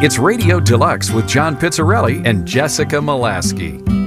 It's Radio Deluxe with John Pizzarelli and Jessica Molaski.